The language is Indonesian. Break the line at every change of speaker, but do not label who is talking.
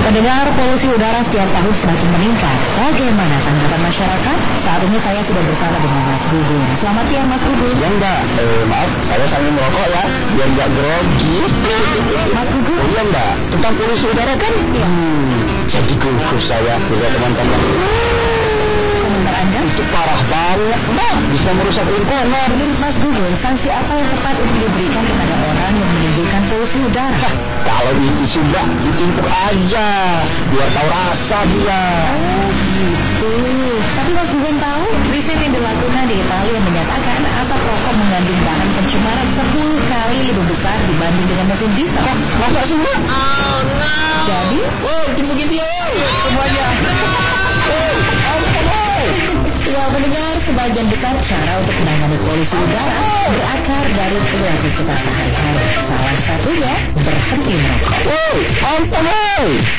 Pendengar, polusi udara setiap tahun semakin meningkat. Bagaimana tanggapan masyarakat? Saat ini saya sudah bersama dengan Mas Gugun. Selamat siang, Mas Gugun.
Siang, Mbak. Maaf, saya sambil merokok ya, biar nggak grogi.
Mas Gugun.
Oh iya, Mbak. Tentang polusi udara kan?
Iya.
Jadi gugup saya lihat teman-teman.
Komentar Anda?
Itu parah banget, Mbak. Bisa merusak lingkungan.
Menurut Mas Gugun, sanksi apa yang tepat untuk diberikan kepada orang yang menimbulkan polusi udara?
Hah, kalau itu sih, Mbak, ditimpuk aja, biar tahu rasa dia.
Oh gitu. Tapi Mas Gugun tahu, riset yang dilakukan di Italia menyatakan asap rokok mengandung bahan pencemaran 10 kali lebih besar dibanding dengan mesin diesel.
Masa sih, Mbak? Oh, no.
Jadi,
Timpukin dia, semuanya.
ya mendengar sebagian besar cara untuk menangani polusi udara berakar dari perilaku kita sehari-hari. Salah satunya berhenti merokok.
Ampun,